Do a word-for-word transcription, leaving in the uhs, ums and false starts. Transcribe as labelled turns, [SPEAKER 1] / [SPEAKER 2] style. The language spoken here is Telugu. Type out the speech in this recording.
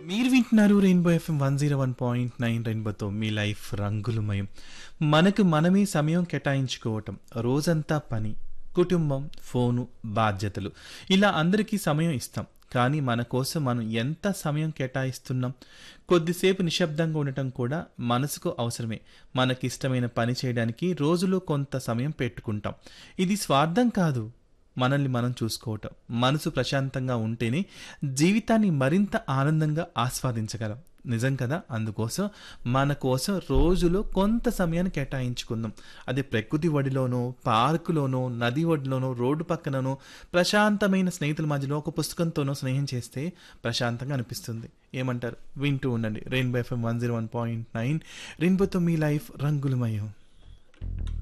[SPEAKER 1] మీరు వింటున్నారు rainbow FM one zero one point nine రెయిన్బోతో మీ లైఫ్ రంగులమయం. మనకు మనమే సమయం కేటాయించుకోవటం, రోజంతా పని, కుటుంబం, ఫోను, బాధ్యతలు ఇలా అందరికీ సమయం ఇస్తాం. కానీ మన కోసం మనం ఎంత సమయం కేటాయిస్తున్నాం? కొద్దిసేపు నిశ్శబ్దంగా ఉండటం కూడా మనసుకు అవసరమే. మనకిష్టమైన పని చేయడానికి రోజులో కొంత సమయం పెట్టుకుంటాం. ఇది స్వార్థం కాదు, మనల్ని మనం చూసుకోవటం. మనసు ప్రశాంతంగా ఉంటేనే జీవితాన్ని మరింత ఆనందంగా ఆస్వాదించగలం. నిజం కదా? అందుకోసం మన కోసం రోజులో కొంత సమయాన్ని కేటాయించుకుందాం. అది ప్రకృతి ఒడిలోనో, పార్కులోనో, నది ఒడిలోనో, రోడ్డు పక్కననో, ప్రశాంతమైన స్నేహితుల మధ్యలో ఒక పుస్తకంతోనో స్నేహం చేస్తే ప్రశాంతంగా అనిపిస్తుంది. ఏమంటారు? వింటూ ఉండండి rainbow FM one zero one point nine రెయిన్బోతో మీ లైఫ్ రంగులమయం.